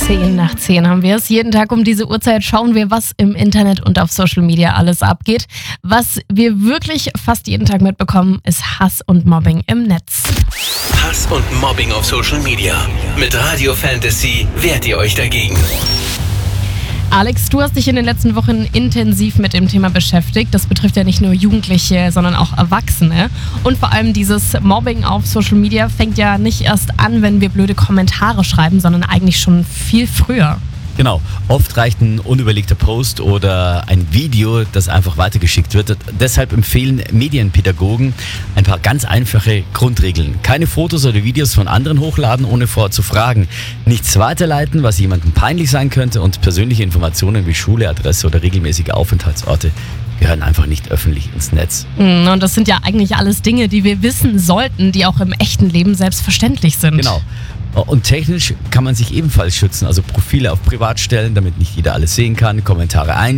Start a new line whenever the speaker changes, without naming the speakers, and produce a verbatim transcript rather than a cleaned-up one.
Zehn nach zehn haben wir es. Jeden Tag um diese Uhrzeit schauen wir, was im Internet und auf Social Media alles abgeht. Was wir wirklich fast jeden Tag mitbekommen, ist Hass und Mobbing im Netz.
Hass und Mobbing auf Social Media. Mit Radio Fantasy wehrt ihr euch dagegen.
Alex, du hast dich in den letzten Wochen intensiv mit dem Thema beschäftigt. Das betrifft ja nicht nur Jugendliche, sondern auch Erwachsene. Und vor allem dieses Mobbing auf Social Media fängt ja nicht erst an, wenn wir blöde Kommentare schreiben, sondern eigentlich schon viel früher.
Genau, oft reicht ein unüberlegter Post oder ein Video, das einfach weitergeschickt wird. Deshalb empfehlen Medienpädagogen ein paar ganz einfache Grundregeln. Keine Fotos oder Videos von anderen hochladen, ohne vorher zu fragen. Nichts weiterleiten, was jemandem peinlich sein könnte, und persönliche Informationen wie Schule, Adresse oder regelmäßige Aufenthaltsorte gehören einfach nicht öffentlich ins Netz.
Und das sind ja eigentlich alles Dinge, die wir wissen sollten, die auch im echten Leben selbstverständlich sind.
Genau. Und technisch kann man sich ebenfalls schützen, also Profile auf privat stellen, damit nicht jeder alles sehen kann, Kommentare ein